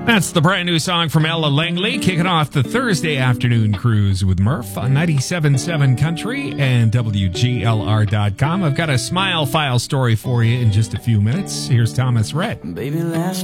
That's the brand new song from Ella Langley, kicking off the Thursday afternoon cruise with Murph on 97.7 Country and WGLR.com. I've got a Smile File story for you in just a few minutes. Here's Thomas Rhett. Baby, last